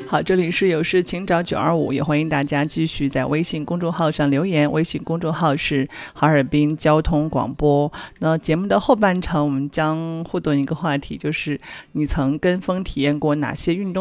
好，这里是有事请找925，也欢迎大家继续在微信公众号上留言，微信公众号是哈尔滨交通广播。那节目的后半程我们将互动一个话题，就是你曾跟风体验过哪些运动